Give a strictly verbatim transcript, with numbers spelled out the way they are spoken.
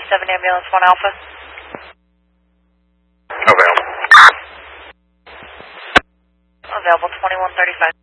seven ambulance one Alpha. Available. Available twenty-one thirty-five.